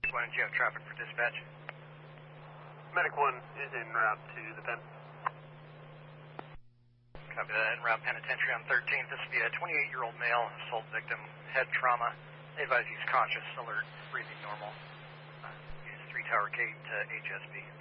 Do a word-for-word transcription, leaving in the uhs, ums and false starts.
Why don't you have traffic for dispatch? Medic one is en route to the pen. Copy that. En route penitentiary on thirteenth. This will be a twenty-eight-year-old male, assault victim, head trauma. They advise he's conscious, alert, breathing normal. Uh, use three Tower K to H S B.